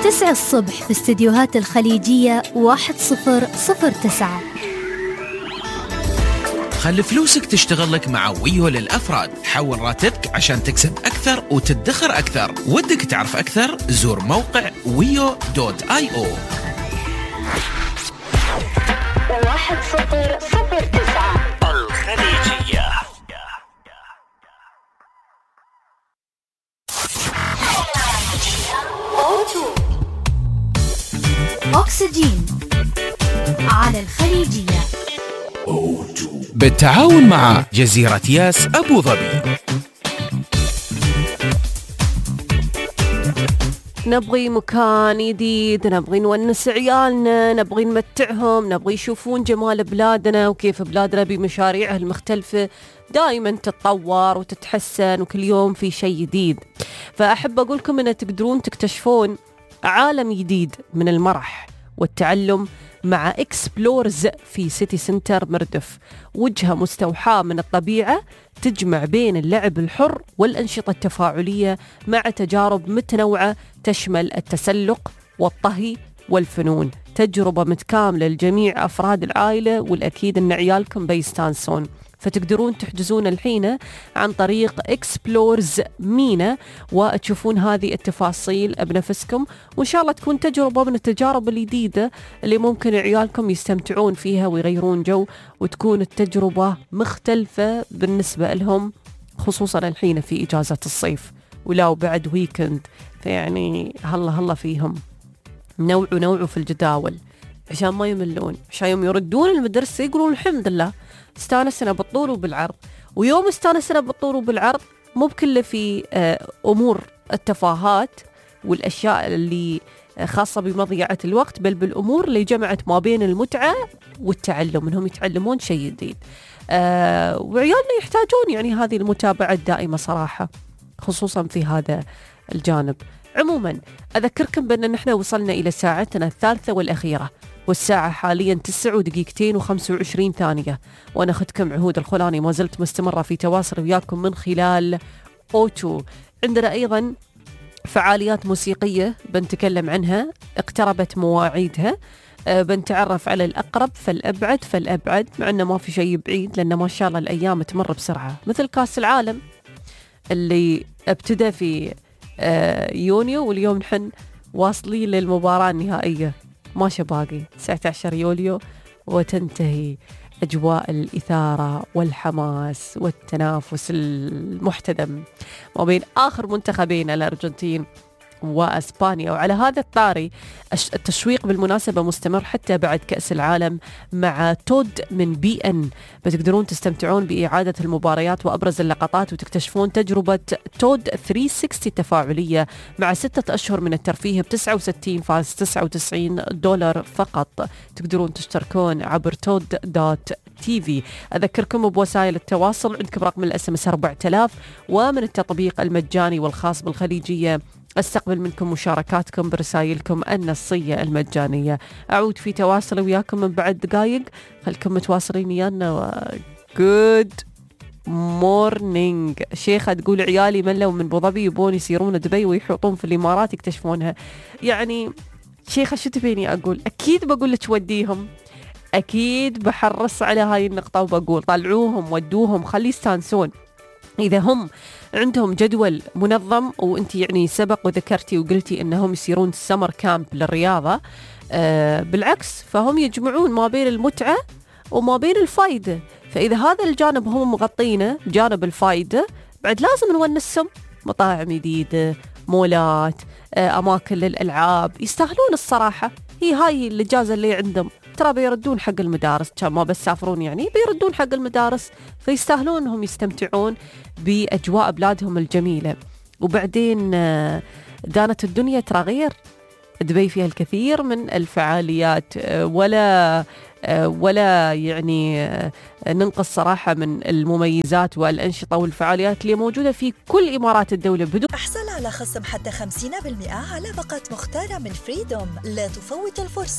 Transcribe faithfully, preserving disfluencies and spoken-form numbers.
تسعة الصبح في استديوهات الخليجية واحد صفر صفر تسعة. خلي فلوسك تشتغل لك مع ويو للأفراد. حول راتبك عشان تكسب أكثر وتدخر أكثر. ودك تعرف أكثر؟ زور موقع ويو دوت آي أو. واحد صفر صفر تسعة الخليجية. أكسجين على الخليجية بالتعاون مع جزيرة ياس أبو ظبي. نبغي مكان جديد، نبغي نونس عيالنا، نبغي نمتعهم، نبغي يشوفون جمال بلادنا وكيف بلادنا بمشاريعها المختلفة دائما تتطور وتتحسن وكل يوم في شيء جديد. فأحب أقول لكم أن تقدرون تكتشفون عالم جديد من المرح والتعلم مع إكسبلورز في سيتي سنتر مردف، وجهة مستوحاة من الطبيعة تجمع بين اللعب الحر والأنشطة التفاعلية مع تجارب متنوعة تشمل التسلق والطهي والفنون. تجربة متكاملة لجميع أفراد العائلة، والأكيد أن عيالكم بيستانسون. فتقدرون تحجزون الحين عن طريق إكسبلورز مينا وتشوفون هذه التفاصيل بنفسكم، وإن شاء الله تكون تجربة من التجارب الجديدة اللي ممكن عيالكم يستمتعون فيها ويغيرون جو، وتكون التجربة مختلفة بالنسبة لهم، خصوصا الحين في إجازة الصيف ولا وبعد ويكند. فيعني هلا هلا فيهم نوعوا نوعوا في الجداول عشان ما يملون، عشان يوم يردون المدرسة يقولون الحمد لله استانسنا بالطول وبالعرض. ويوم استانسنا بالطول وبالعرض مو بكله في أمور التفاهات والأشياء اللي خاصة بمضيعة الوقت، بل بالأمور اللي جمعت ما بين المتعة والتعلم، إنهم يتعلمون شيء جديد. أه وعيالنا يحتاجون يعني هذه المتابعة الدائمة صراحة، خصوصا في هذا الجانب. عموما أذكركم بأن نحن وصلنا إلى ساعتنا الثالثة والأخيرة، والساعة حاليا تسع ودقيقتين وخمسة وعشرين ثانية، وأنا أخذكم عهود الخولاني ما زلت مستمرة في تواصل وياكم من خلال أوتو. عندنا أيضا فعاليات موسيقية بنتكلم عنها، اقتربت مواعيدها، أه بنتعرف على الأقرب فالأبعد فالأبعد، مع أنه ما في شيء بعيد لأن ما شاء الله الأيام تمر بسرعة، مثل كاس العالم اللي ابتدى في أه يونيو، واليوم نحن واصلين للمباراة النهائية، ما شباقي تسعة عشر يوليو وتنتهي أجواء الإثارة والحماس والتنافس المحتدم ما بين آخر منتخبين الأرجنتين وأسبانيا. وعلى هذا الطاري التشويق بالمناسبة مستمر حتى بعد كأس العالم مع تود من بي أن، بتقدرون تستمتعون بإعادة المباريات وأبرز اللقطات وتكتشفون تجربة تود ثلاثمية وستين تفاعلية مع ستة أشهر من الترفيه ب تسعة وستين فاصلة تسعة وتسعين دولار فقط. تقدرون تشتركون عبر تود دوت تي في. أذكركم بوسائل التواصل، عندكم رقم الاس ام اس أربعة آلاف، ومن التطبيق المجاني والخاص بالخليجية استقبل منكم مشاركاتكم برسائلكم النصية المجانية. أعود في تواصل وياكم من بعد دقائق، خلكم متواصلين ويانا. جود مورنينج. شيخة تقول عيالي ملوا من ابو ظبي يبون يصيرون دبي ويحوطون في الإمارات يكتشفونها. يعني شيخة شو تبيني أقول؟ أكيد بقول لك وديهم، أكيد بحرص على هاي النقطة وبقول طلعوهم ودوهم خلي يستانسون. إذا هم عندهم جدول منظم، وانت يعني سبق وذكرتي وقلتي انهم يصيرون سمر كامب للرياضة، آه بالعكس فهم يجمعون ما بين المتعة وما بين الفايدة. فإذا هذا الجانب هم مغطينه جانب الفايدة، بعد لازم نونسهم مطاعم جديدة، مولات، آه أماكن للألعاب، يستاهلون الصراحة. هي هاي الإجازة اللي عندهم ترى بيردون حق المدارس، كان ما بس سافرون يعني بيردون حق المدارس، فيستاهلون انهم يستمتعون بأجواء بلادهم الجميلة. وبعدين دانت الدنيا ترى غير، دبي فيها الكثير من الفعاليات، ولا ولا يعني ننقص صراحة من المميزات والأنشطة والفعاليات اللي موجودة في كل إمارات الدولة. بدون احصل على خصم حتى خمسين بالمئة على باقات مختارة من فريدوم. لا تفوت الفرصة.